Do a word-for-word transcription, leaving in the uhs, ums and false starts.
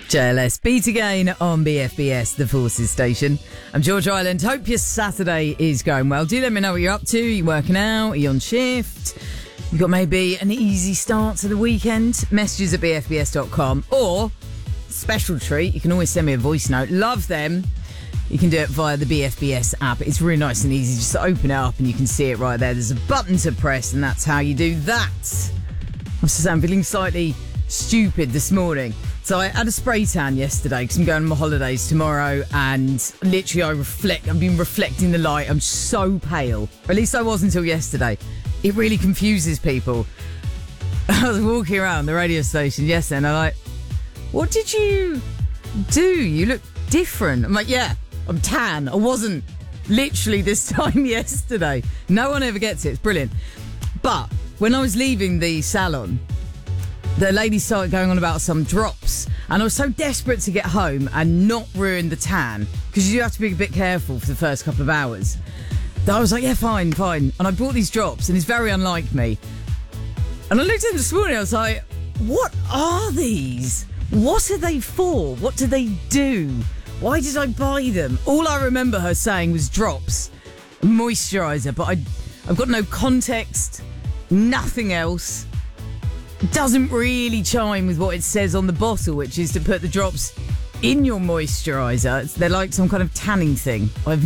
J L S, Beat Again on B F B S, the Forces Station. I'm George Island. Hope your Saturday is going well. Do let me know what you're up to. Are you working out? Are you on shift? You've got maybe an easy start to the weekend? Messages at b f b s dot com. Or, special treat, you can always send me a voice note. Love them. You can do it via the B F B S app. It's really nice and easy. Just open it up and you can see it right there. There's a button to press and that's how you do that. I'm so I'm feeling slightly stupid this morning. So I had a spray tan yesterday because I'm going on my holidays tomorrow, and literally I reflect, I've been reflecting the light. I'm so pale. Or at least I was until yesterday. It really confuses people. I was walking around the radio station yesterday and I'm like, what did you do? You look different. I'm like, yeah, I'm tan. I wasn't literally this time yesterday. No one ever gets it. It's brilliant. But when I was leaving the salon, the lady started going on about some drops, and I was so desperate to get home and not ruin the tan, because you have to be a bit careful for the first couple of hours, that I was like, yeah, fine, fine. And I bought these drops, and it's very unlike me. And I looked at them this morning, I was like, what are these? What are they for? What do they do? Why did I buy them? All I remember her saying was drops, moisturiser, but I, I've got no context, nothing else. It doesn't really chime with what it says on the bottle, which is to put the drops in your moisturiser. They're like some kind of tanning thing. I've